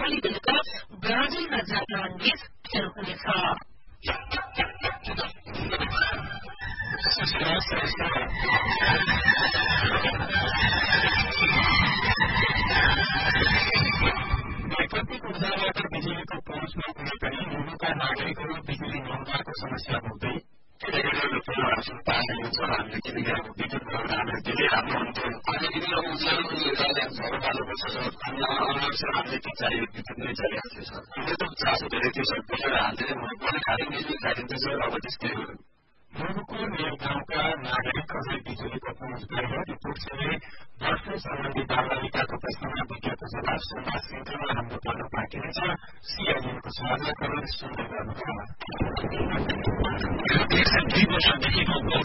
भोलि बेलुका ब्राजिल र जापान बीच खेल हुनेछ। वैकल्पिक ऊर्जाबाट बिजुलीको पहुँचमा कुनै पनि मुलुकका नागरिकहरू बिजुली नहुँदाको समस्या भोग्दै हामीले किनेको विद्युत भवन हामीले धेरै राम्रो हुन्थ्यो। अनि किनेर उज्यालो झरोपालेको छ हामीले त्यो चाहिएको विद्युत नै चाहिएको थियो। हामीले त चासो धेरै थियो सर बोलेर हाल्दै पनि खाली बिजुली खाइदिन्छ सर। अब त्यस्तै हो। मुलुकको गाउँका नागरिकहरूले बिजुलीको पहुँच गरेर रिपोर्टसँगै बर्फले सम्बन्धी बालबालिकाको प्रश्नमा विज्ञको जवाब सुन्दा श्रृङ्खला हाम्रो पर्न बाँकी नै छ। सीआईएनको साझा खबर सुन्दै गर्नुहोला। 102 वर्षदेखिको